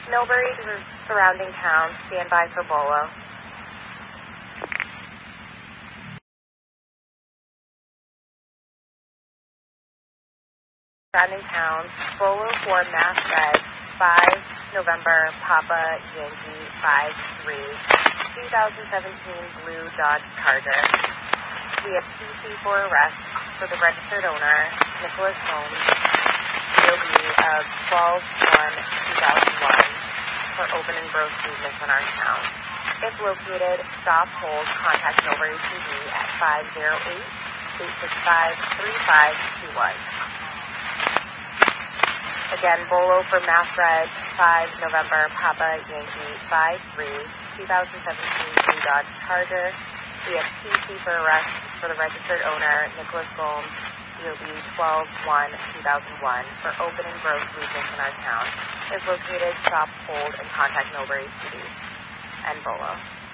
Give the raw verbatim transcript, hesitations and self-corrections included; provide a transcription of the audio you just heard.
Millbury to the surrounding towns, stand by for Bolo. Surrounding towns, Bolo for Mass Red, five November, Papa Yankee, five three, twenty seventeen Blue Dodge Charger. We have P C for arrest for the registered owner, Nicholas Holmes, D O B of twelve one two thousand one, for open and gross movements in our town. If located, stop, hold, contact Millbury P D at five zero eight, eight six five, three five two one. Again, Bolo for Mass Red, five November, Papa Yankee, five three, twenty seventeen Blue Dodge Charger. We have P C for arrest for the registered owner, Nicholas Holmes, D O B twelve one two thousand one, for open and gross movements in our town. If located, stop, hold, and contact Millbury P D and Bolo.